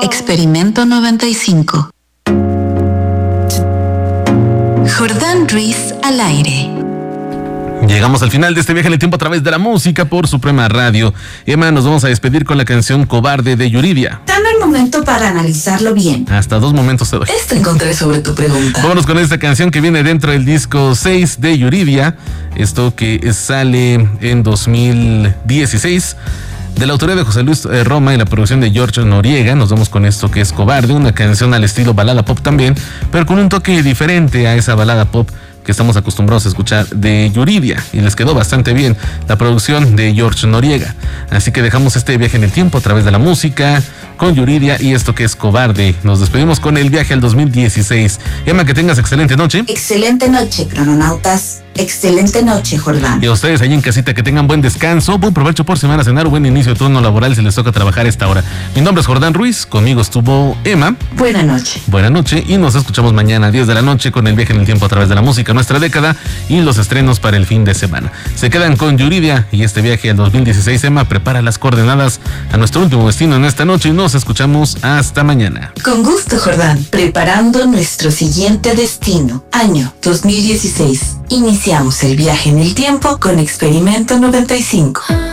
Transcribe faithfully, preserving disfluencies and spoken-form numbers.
Experimento noventa y cinco. Jordán Ruiz al aire. Llegamos al final de este viaje en el tiempo a través de la música por Suprema Radio. Emma, nos vamos a despedir con la canción Cobarde de Yuridia. Dame el momento para analizarlo bien. Hasta dos momentos te doy. Esto encontré sobre tu pregunta. Vámonos con esta canción que viene dentro del disco seis de Yuridia. Esto que sale en dos mil dieciséis. De la autoría de José Luis eh, Roma y la producción de George Noriega. Nos vamos con esto que es Cobarde, una canción al estilo balada pop también, pero con un toque diferente a esa balada pop que estamos acostumbrados a escuchar de Yuridia, y les quedó bastante bien la producción de George Noriega. Así que dejamos este viaje en el tiempo a través de la música con Yuridia y esto que es Cobarde. Nos despedimos con el viaje al dos mil dieciséis. Emma, que tengas excelente noche. Excelente noche, crononautas. Excelente noche, Jordán. Y a ustedes allí en casita que tengan buen descanso, buen provecho por semana a cenar, buen inicio de turno laboral si les toca trabajar a esta hora. Mi nombre es Jordán Ruiz, conmigo estuvo Emma. Buena noche. Buena noche y nos escuchamos mañana a diez de la noche con el viaje en el tiempo a través de la música, nuestra década y los estrenos para el fin de semana. Se quedan con Yuridia y este viaje al dos mil dieciséis. Emma, prepara las coordenadas a nuestro último destino en esta noche y nos escuchamos hasta mañana. Con gusto, Jordán. Preparando nuestro siguiente destino, año dos mil dieciséis. Iniciamos el viaje en el tiempo con Experimento noventa y cinco.